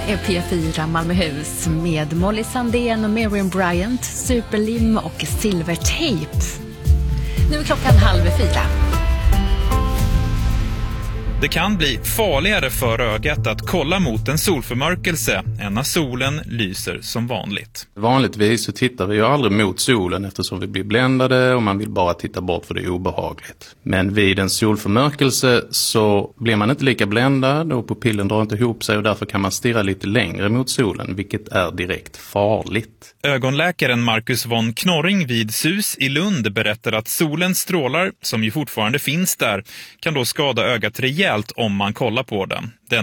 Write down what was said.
är P4 Malmöhus med Molly Sandén och Miriam Bryant, Superlim och Silvertape. Nu är klockan 3:30. Det kan bli farligare för ögat att kolla mot en solförmörkelse än när solen lyser som vanligt. Vanligtvis så tittar vi ju aldrig mot solen eftersom vi blir bländade och man vill bara titta bort för det är obehagligt. Men vid en solförmörkelse så blir man inte lika bländad och pupillen drar inte ihop sig och därför kan man stirra lite längre mot solen, vilket är direkt farligt. Ögonläkaren Marcus von Knorring vid SUS i Lund berättar att solens strålar, som ju fortfarande finns där, kan då skada ögat rejält om man kollar på den.